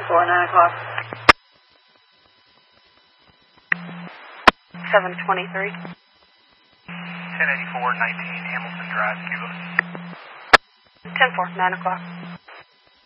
9 o'clock. 723. 1084, 19 Hamilton Drive, Cuba. 10-4, 9 o'clock.